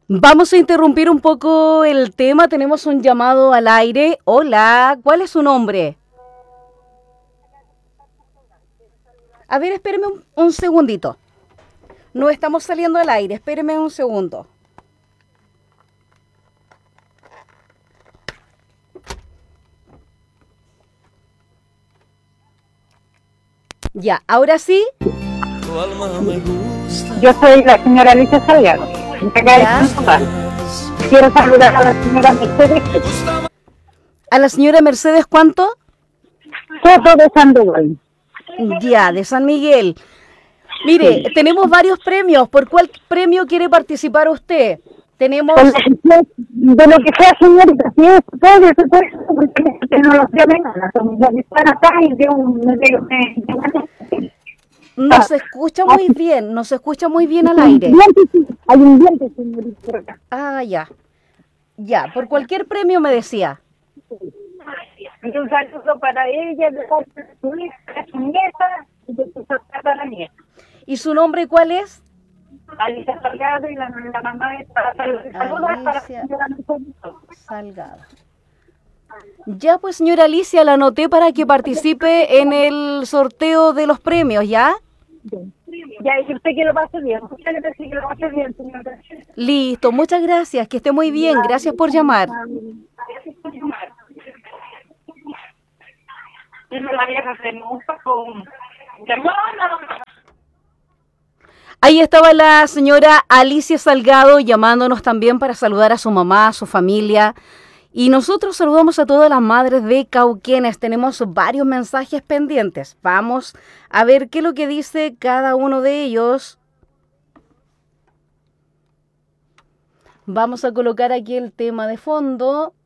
Vamos a interrumpir un poco el tema. Tenemos un llamado al aire. Hola, ¿cuál es su nombre? A ver, espéreme un segundito. No estamos saliendo al aire. Espéreme un segundo. Ya, ahora sí. Yo soy la señora Alicia Salgado. Ya. Quiero saludar a la señora Mercedes A la señora Mercedes, ¿cuánto? Soto de Sandoval. Ya, de San Miguel. Mire, tenemos varios premios. ¿Por cuál premio quiere participar usted? Tenemos... De lo que sea, señorita, si es todo eso, porque no lo sé, venga, las familias están acá y yo No se escucha muy bien, no se escucha muy bien al aire. Hay un diente, señorita, por acá. Ah, ya. Ya, por cualquier premio me decía. Y un saludo para ella, de parte de su hija, de su nieta, y de su para nieta. ¿Y su nombre cuál es? Alicia Salgado y la mamá es para saludar para Alicia la señora Mercedes. Salgado. Ya, pues, señora Alicia, la anoté para que participe en el sorteo de los premios, ¿ya? Ya, y usted que lo pase bien. Usted le parece que lo pase bien, señora. Listo, muchas gracias, que esté muy bien. Gracias por llamar. Gracias por llamar. La vieja se enoja con... Ahí estaba la señora Alicia Salgado llamándonos también para saludar a su mamá, a su familia. Y nosotros saludamos a todas las madres de Cauquenes. Tenemos varios mensajes pendientes. Vamos a ver qué es lo que dice cada uno de ellos. Vamos a colocar aquí el tema de fondo.